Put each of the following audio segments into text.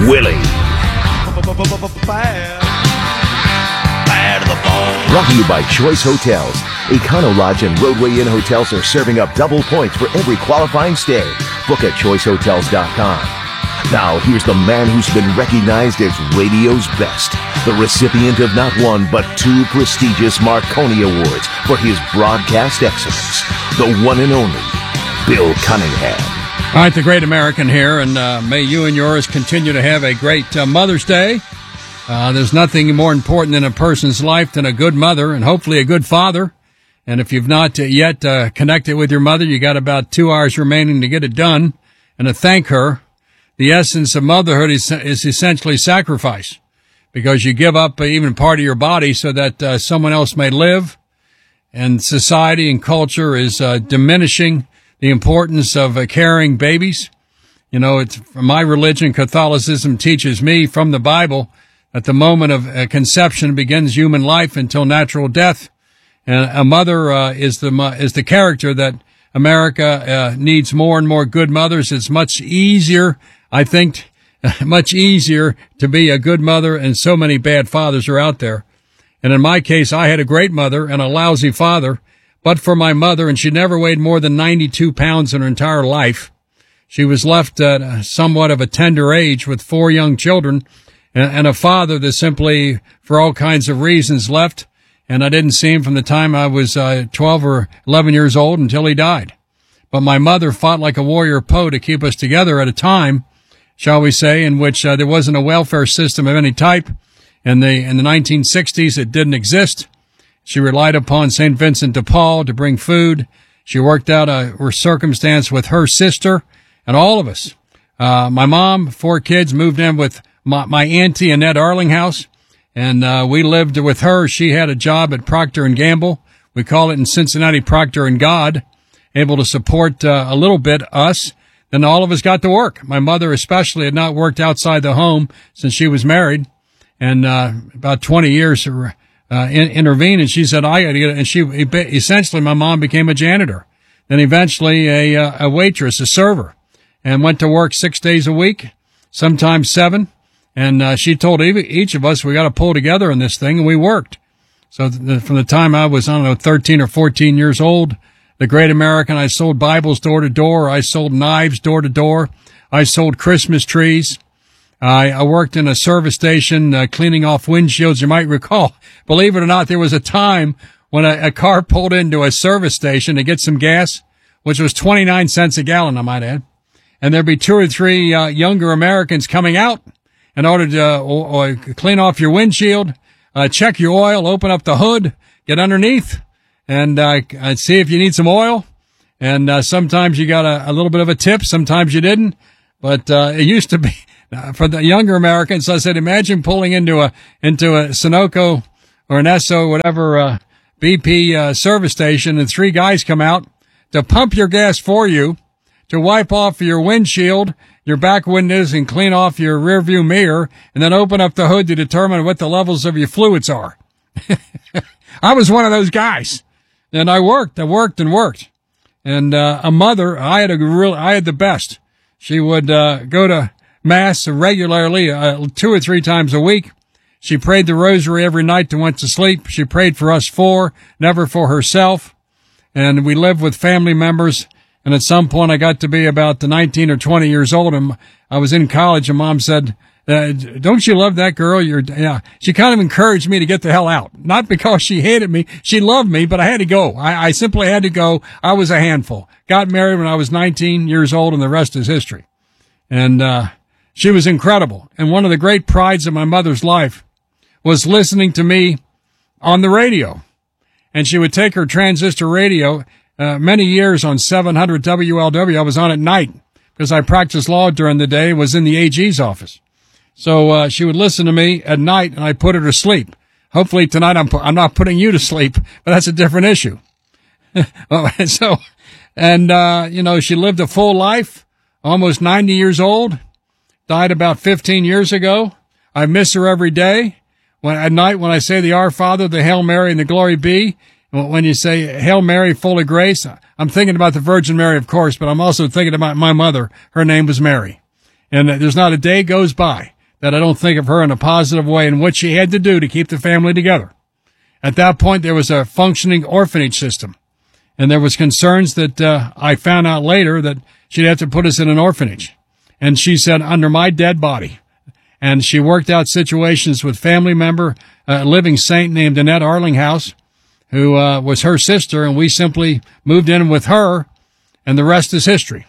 Willie. Brought to you by Choice Hotels. Econo Lodge and Roadway Inn hotels are serving up double points for every qualifying stay. Book at choicehotels.com. Now, here's the man who's been recognized as radio's best, the recipient of not one but two prestigious Marconi Awards for his broadcast excellence, the one and only Bill Cunningham. All right, the Great American here, and may you and yours continue to have a great Mother's Day. There's nothing more important in a person's life than a good mother and hopefully a good father. And if you've not yet connected with your mother, you got about 2 hours remaining to get it done and to thank her. The essence of motherhood is essentially sacrifice, because you give up even part of your body so that someone else may live. And society and culture is diminishing the importance of carrying babies. You know, it's my religion, Catholicism, teaches me from the Bible that the moment of conception begins human life until natural death. And a mother is the character that America needs more and more good mothers. It's much easier, I think, much easier to be a good mother, and so many bad fathers are out there. And in my case, I had a great mother and a lousy father, but for my mother, and she never weighed more than 92 pounds in her entire life. She was left at somewhat of a tender age with 4 young children and a father that simply, for all kinds of reasons, left. And I didn't see him from the time I was 12 or 11 years old until he died. But my mother fought like a warrior Poe to keep us together at a time, shall we say, in which there wasn't a welfare system of any type. In the 1960s, it didn't exist. She relied upon St. Vincent de Paul to bring food. She worked out a circumstance with her sister and all of us. My mom, 4 kids, moved in with my auntie Annette Arlinghouse, and we lived with her. She had a job at Procter & Gamble. We call it in Cincinnati Procter & God, able to support a little bit us. Then all of us got to work. My mother especially had not worked outside the home since she was married, and about 20 years intervened, and she said, I got to get it. And she essentially, my mom became a janitor, then eventually a waitress, a server, and went to work 6 days a week, sometimes 7. And she told each of us we got to pull together in this thing, and we worked. So from the time I was, 13 or 14 years old, the Great American, I sold Bibles door to door. I sold knives door to door. I sold Christmas trees. I worked in a service station cleaning off windshields. You might recall, believe it or not, there was a time when a car pulled into a service station to get some gas, which was 29 cents a gallon, I might add. And there'd be 2 or 3 younger Americans coming out in order to clean off your windshield, check your oil, open up the hood, get underneath, and see if you need some oil. And sometimes you got a little bit of a tip, sometimes you didn't. But it used to be for the younger Americans. I said, imagine pulling into a Sunoco or an Esso, whatever BP service station, and 3 guys come out to pump your gas for you, to wipe off your windshield, your back windows, and clean off your rear view mirror, and then open up the hood to determine what the levels of your fluids are. I was one of those guys, and I worked. And a mother, I had the best. She would go to mass regularly, 2 or 3 times a week. She prayed the rosary every night and went to sleep. She prayed for us 4, never for herself. And we lived with family members. And at some point, I got to be about 19 or 20 years old, and I was in college, and Mom said, don't you love that girl? Yeah. She kind of encouraged me to get the hell out. Not because she hated me. She loved me, but I had to go. I simply had to go. I was a handful. Got married when I was 19 years old, and the rest is history. And she was incredible. And one of the great prides of my mother's life was listening to me on the radio. And she would take her transistor radio, many years on 700 WLW. I was on at night because I practiced law during the day, was in the AG's office. So she would listen to me at night, and I put her to sleep. Hopefully tonight I'm not putting you to sleep, but that's a different issue. She lived a full life, almost 90 years old, died about 15 years ago. I miss her every day. At night when I say the Our Father, the Hail Mary, and the Glory Be, when you say Hail Mary, full of grace, I'm thinking about the Virgin Mary, of course, but I'm also thinking about my mother. Her name was Mary. And there's not a day goes by that I don't think of her in a positive way and what she had to do to keep the family together. At that point, there was a functioning orphanage system, and there was concerns that I found out later that she'd have to put us in an orphanage. And she said, under my dead body. And she worked out situations with family member, a living saint named Annette Arlinghouse, who was her sister, and we simply moved in with her, and the rest is history.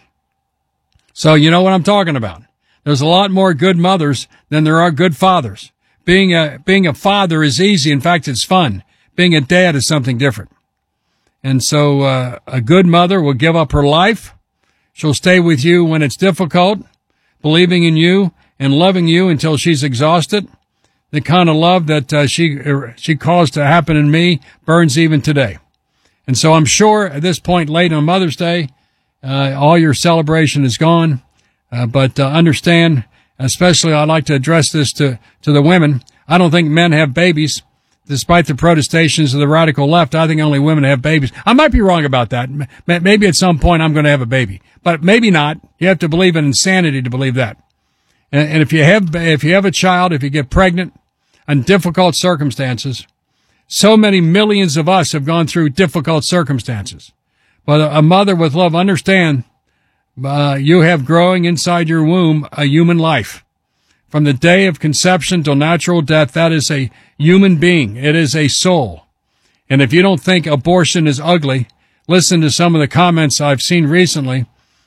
So you know what I'm talking about. There's a lot more good mothers than there are good fathers. Being a father is easy. In fact, it's fun. Being a dad is something different. And so a good mother will give up her life. She'll stay with you when it's difficult, believing in you and loving you until she's exhausted. The kind of love that she caused to happen in me burns even today. And so I'm sure at this point late on Mother's Day, all your celebration is gone. But understand, especially I'd like to address this to the women. I don't think men have babies. Despite the protestations of the radical left, I think only women have babies. I might be wrong about that. Maybe at some point I'm going to have a baby, but maybe not. You have to believe in insanity to believe that. And if you have a child, if you get pregnant in difficult circumstances, so many millions of us have gone through difficult circumstances. But a mother with love, understand, you have growing inside your womb a human life. From the day of conception till natural death, that is a human being. It is a soul. And if you don't think abortion is ugly, listen to some of the comments I've seen recently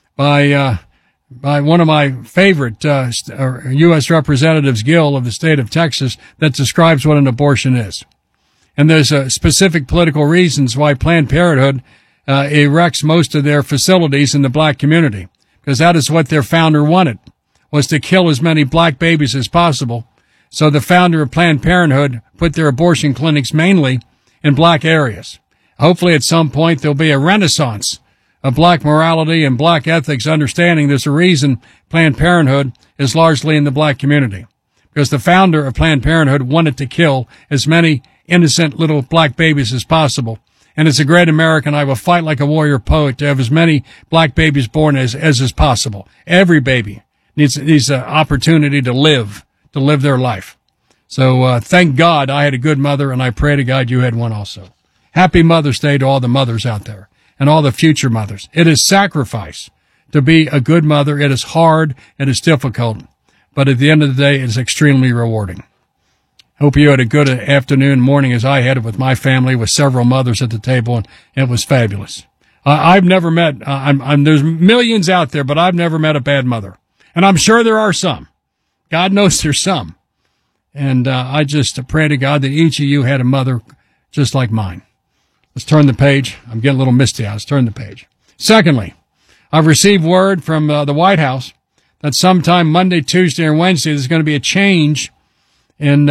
by one of my favorite U.S. Representatives, Gill of the state of Texas, that describes what an abortion is. And there's specific political reasons why Planned Parenthood erects most of their facilities in the black community, because that is what their founder wanted, was to kill as many black babies as possible. So the founder of Planned Parenthood put their abortion clinics mainly in black areas. Hopefully at some point there'll be a renaissance of black morality and black ethics, understanding there's a reason Planned Parenthood is largely in the black community, because the founder of Planned Parenthood wanted to kill as many innocent little black babies as possible. And as a great American, I will fight like a warrior poet to have as many black babies born as is possible. Every baby needs an opportunity to live their life. So thank God I had a good mother, and I pray to God you had one also. Happy Mother's Day to all the mothers out there and all the future mothers. It is sacrifice to be a good mother. It is hard. It is difficult. But at the end of the day, it is extremely rewarding. Hope you had a good afternoon, morning, as I had it with my family, with several mothers at the table, and it was fabulous. I've never met, there's millions out there, but I've never met a bad mother. And I'm sure there are some. God knows there's some. And I just pray to God that each of you had a mother just like mine. Let's turn the page. I'm getting a little misty. Let's turn the page. Secondly, I've received word from the White House that sometime Monday, Tuesday, or Wednesday there's going to be a change in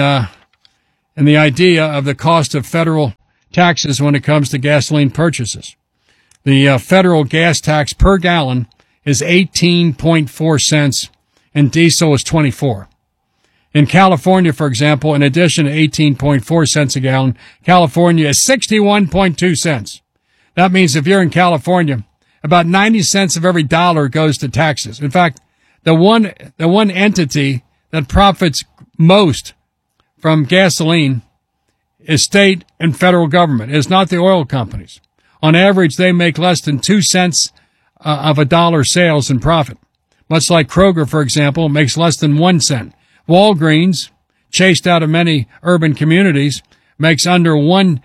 the idea of the cost of federal taxes when it comes to gasoline purchases. The federal gas tax per gallon is 18.4 cents, and diesel is 24. In California, for example, in addition to 18.4 cents a gallon, California is 61.2 cents. That means if you're in California, about 90 cents of every dollar goes to taxes. In fact, the one entity that profits most from gasoline is state and federal government. It's not the oil companies. On average, they make less than 2 cents of a dollar sales in profit. Much like Kroger, for example, makes less than 1 cent. Walgreens, chased out of many urban communities, makes under 1%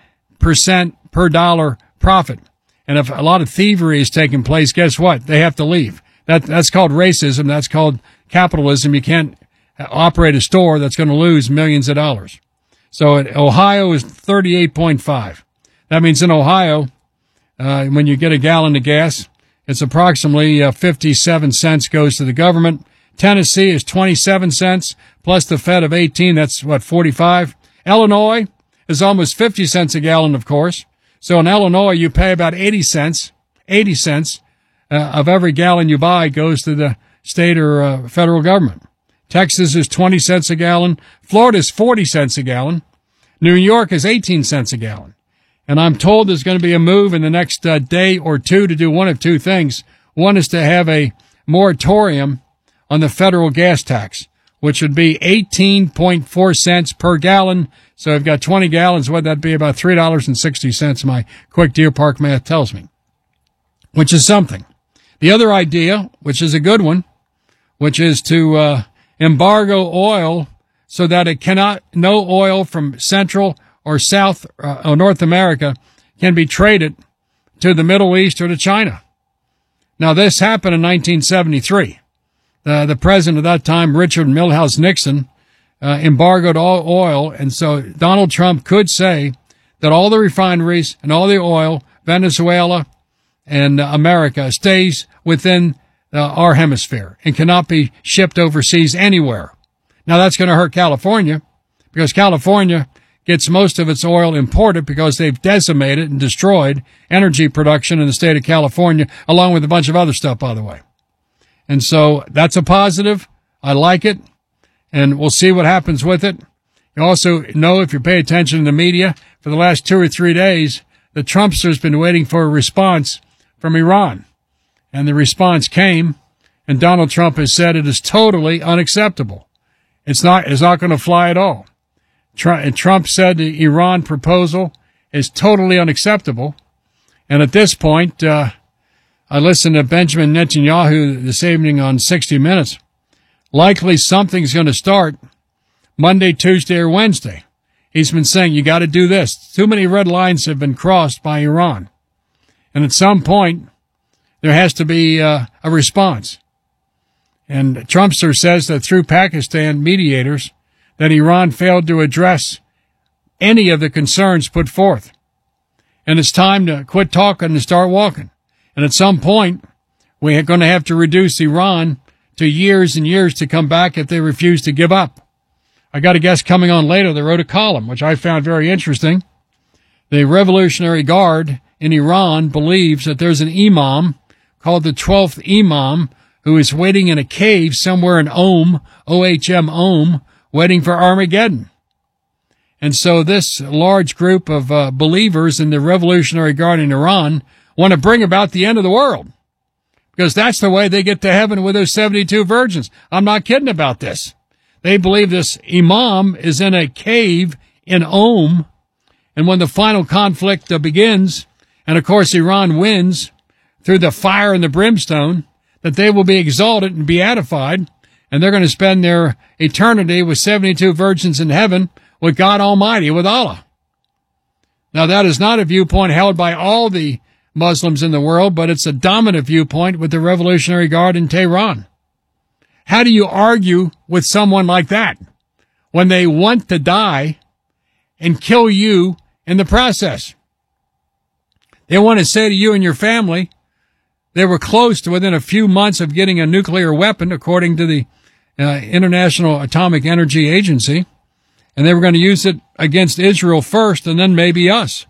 per dollar profit. And if a lot of thievery is taking place, guess what? They have to leave. That's called racism. That's called capitalism. You can't operate a store that's going to lose millions of dollars. So Ohio is 38.5. That means in Ohio, when you get a gallon of gas, it's approximately 57 cents goes to the government. Tennessee is 27 cents plus the Fed of 18. That's 45. Illinois is almost 50 cents a gallon, of course. So in Illinois, you pay about 80 cents. 80 cents of every gallon you buy goes to the state or federal government. Texas is 20 cents a gallon. Florida is 40 cents a gallon. New York is 18 cents a gallon. And I'm told there's going to be a move in the next day or two to do one of two things. One is to have a moratorium on the federal gas tax. which would be 18.4 cents per gallon. So if you've got 20 gallons, what'd that be? About $3.60, my quick Deer Park math tells me, which is something. The other idea, which is a good one, which is to embargo oil so that no oil from Central or South or North America can be traded to the Middle East or to China. Now, this happened in 1973. The president at that time, Richard Milhous Nixon, embargoed all oil, and so Donald Trump could say that all the refineries and all the oil, Venezuela and America, stays within our hemisphere and cannot be shipped overseas anywhere. Now, that's going to hurt California because California gets most of its oil imported because they've decimated and destroyed energy production in the state of California, along with a bunch of other stuff, by the way. And so that's a positive. I like it, and we'll see what happens with it. You also know, if you pay attention to the media, for the last 2 or 3 days, the Trumpster's been waiting for a response from Iran. And the response came, and Donald Trump has said it is totally unacceptable. It's not going to fly at all. Trump said the Iran proposal is totally unacceptable. And at this point, I listened to Benjamin Netanyahu this evening on 60 Minutes. Likely something's going to start Monday, Tuesday, or Wednesday. He's been saying, you got to do this. Too many red lines have been crossed by Iran. And at some point, there has to be a response. And Trumpster says that through Pakistan mediators, that Iran failed to address any of the concerns put forth. And it's time to quit talking and start walking. And at some point, we're going to have to reduce Iran to years and years to come back if they refuse to give up. I got a guest coming on later that wrote a column, which I found very interesting. The Revolutionary Guard in Iran believes that there's an imam called the 12th Imam who is waiting in a cave somewhere in Om, waiting for Armageddon. And so this large group of believers in the Revolutionary Guard in Iran want to bring about the end of the world because that's the way they get to heaven with those 72 virgins. I'm not kidding about this. They believe this imam is in a cave in Om, and when the final conflict begins, and of course Iran wins through the fire and the brimstone, that they will be exalted and beatified, and they're going to spend their eternity with 72 virgins in heaven with God Almighty, with Allah. Now, that is not a viewpoint held by all the Muslims in the world, but it's a dominant viewpoint with the Revolutionary Guard in Tehran. How do you argue with someone like that when they want to die and kill you in the process? They want to say to you and your family, they were close to within a few months of getting a nuclear weapon, according to the International Atomic Energy Agency, and they were going to use it against Israel first and then maybe us.